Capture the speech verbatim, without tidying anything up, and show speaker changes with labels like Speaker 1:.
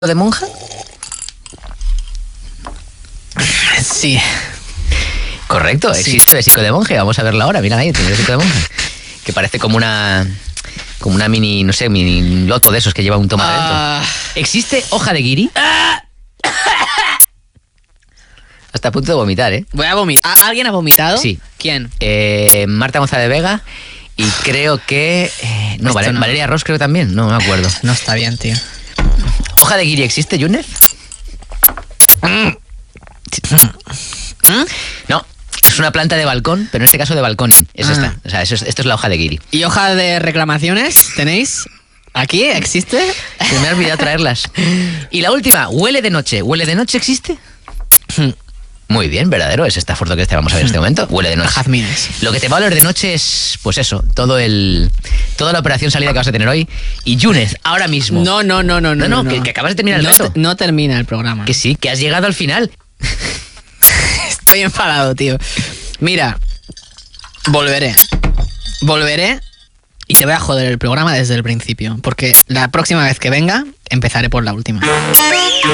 Speaker 1: de monja?
Speaker 2: Sí.
Speaker 1: Correcto,
Speaker 2: Sí.
Speaker 1: existe besico de monje. Vamos a verlo ahora. Mira ahí, tiene besico de monje. Que parece como una. Como una mini, no sé, mini loto de esos que lleva un tomate
Speaker 2: Ah.
Speaker 1: dentro. ¿Existe hoja de guiri? Hasta a punto de vomitar, ¿eh?
Speaker 2: Voy a vomitar. ¿Alguien ha vomitado?
Speaker 1: Sí.
Speaker 2: ¿Quién?
Speaker 1: Eh, Marta González Vega. Y creo que. eh, no,
Speaker 2: Esto
Speaker 1: Val-
Speaker 2: no.
Speaker 1: Valeria Ross creo también. No me acuerdo.
Speaker 2: No está bien, tío.
Speaker 1: ¿Hoja de guiri existe, Yunez?
Speaker 2: ¿Mm?
Speaker 1: No. Es una planta de balcón, pero en este caso de balconing. Es
Speaker 2: Ah.
Speaker 1: esta. O sea, eso es- esto es la hoja de guiri.
Speaker 2: ¿Y hoja de reclamaciones tenéis? ¿Aquí existe?
Speaker 1: Se me ha olvidado traerlas. Y la última, huele de noche. ¿Huele de noche existe? Muy bien, verdadero. Es esta foto que te vamos a ver en este momento. Huele de noche.
Speaker 2: Jazmines.
Speaker 1: Lo que te va a oler de noche es, pues eso, todo el, toda la operación salida que vas a tener hoy. Y Yunez, ahora mismo.
Speaker 2: No, no, no, no, no.
Speaker 1: No, no, que- que acabas de terminar el
Speaker 2: no,
Speaker 1: reto.
Speaker 2: te- no termina el programa.
Speaker 1: Que sí, que has llegado al final.
Speaker 2: Estoy enfadado, tío. Mira, volveré. Volveré y te voy a joder el programa desde el principio. Porque la próxima vez que venga, empezaré por la última.